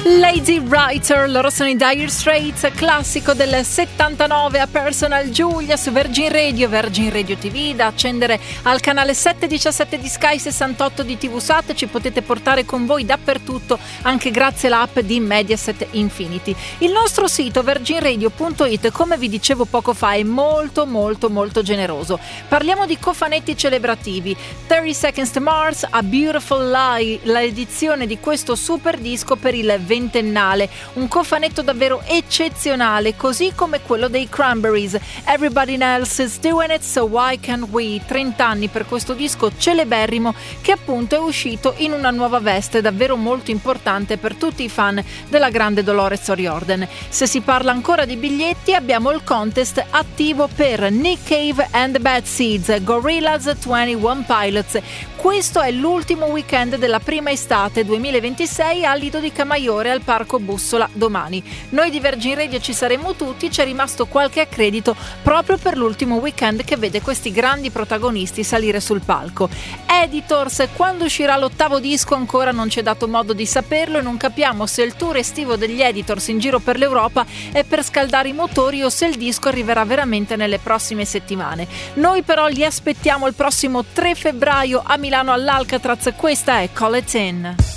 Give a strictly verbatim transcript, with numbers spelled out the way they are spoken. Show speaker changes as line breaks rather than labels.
Lazy Writer, loro sono i Dire Straits, classico del settantanove a Personal Giulia su Virgin Radio, Virgin Radio ti vu, da accendere al canale settecentodiciassette di Sky, sessantotto di ti vu Sat, ci potete portare con voi dappertutto anche grazie all'app di Mediaset Infinity. Il nostro sito virgin radio punto it, come vi dicevo poco fa, è molto molto molto generoso. Parliamo di cofanetti celebrativi, thirty Seconds to Mars, A Beautiful Lie, l'edizione di questo super disco per il ventennale, un cofanetto davvero eccezionale, così come quello dei Cranberries, Everybody Else is Doing It, So Why Can't We, trenta anni per questo disco celeberrimo che appunto è uscito in una nuova veste davvero molto importante per tutti i fan della grande Dolores O'Riordan. Se si parla ancora di biglietti, abbiamo il contest attivo per Nick Cave and the Bad Seeds, Gorillaz, ventuno Pilots. Questo è l'ultimo weekend della prima estate duemilaventisei al Lido di Camaiore al Parco Bussola domani. Noi di Virgin Radio ci saremo tutti, c'è rimasto qualche accredito proprio per l'ultimo weekend che vede questi grandi protagonisti salire sul palco. Editors, quando uscirà l'ottavo disco ancora non ci è dato modo di saperlo e non capiamo se il tour estivo degli Editors in giro per l'Europa è per scaldare i motori o se il disco arriverà veramente nelle prossime settimane. Noi però li aspettiamo il prossimo tre febbraio a Milano all'Alcatraz, questa è Call It In.